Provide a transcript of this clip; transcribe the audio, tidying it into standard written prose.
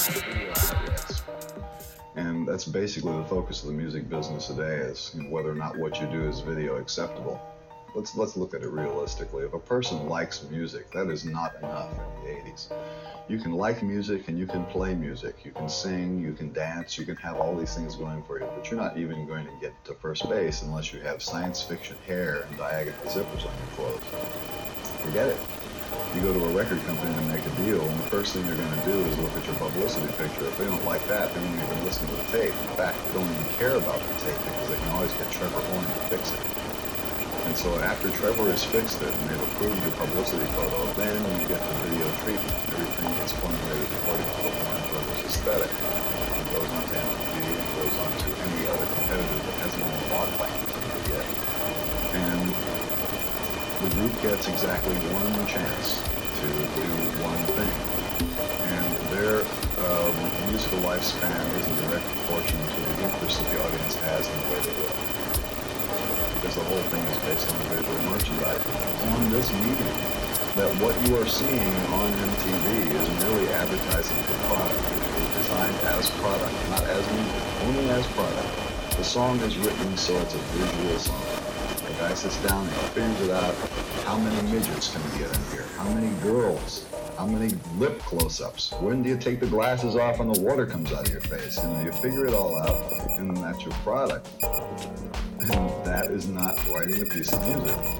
Video ideas. And that's basically the focus of the music business today is whether or not what you do is video acceptable. Let's look at it realistically. If a person likes music, that is not enough in the 80s. You can like music and you can play music. You can sing, you can dance, you can have all these things going for you, but you're not even going to get to first base unless you have science fiction hair and diagonal zippers on your clothes. Forget it. You go to a record company to make a deal, and the first thing they're going to do is look at your publicity picture. If they don't like that, they won't even listen to the tape. In fact, they don't even care about the tape because they can always get Trevor Horn to fix it. And so after Trevor has fixed it and they've approved your publicity photo, then you get the video treatment. Everything gets formulated according to the Warner Brothers aesthetic. It goes on to MTV, it goes on to any other competitor that hasn't even bought by MTV yet. And the group gets exactly one chance to do one thing. And their musical lifespan is in direct proportion to the interest that the audience has in the way they do it. Because the whole thing is based on visual merchandising. On this medium, that what you are seeing on MTV is merely advertising for product. It is designed as product, not as music, only as product. The song is written so it's a visual song. The guy sits down and figures it out. How many midgets can we get in here? How many girls? How many lip close-ups? When do you take the glasses off and the water comes out of your face? And you figure it all out, and that's your product. And that is not writing a piece of music.